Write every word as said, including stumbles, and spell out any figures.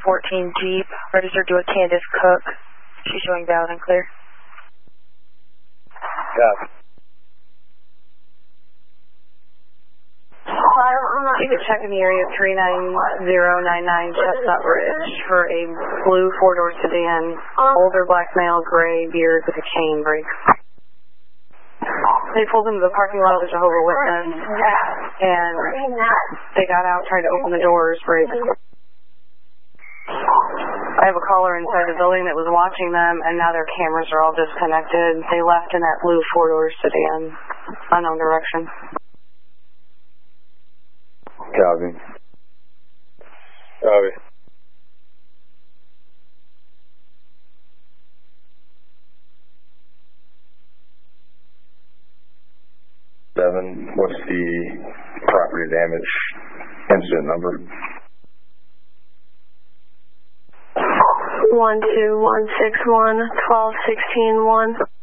fourteen Jeep, registered to a Candace Cook. She's showing valid and clear. Yeah. You could check in the area three nine zero nine nine Chestnut Ridge for a blue four-door sedan, older black male, gray beard with a chain brake. They pulled into the parking lot of the Jehovah's Witness, and they got out trying to open the doors. For I have a caller inside the building that was watching them, and now their cameras are all disconnected. They left in that blue four-door sedan, unknown direction. Copy. Copy. Seven, what's the property damage incident number? One two one six one twelve sixteen one.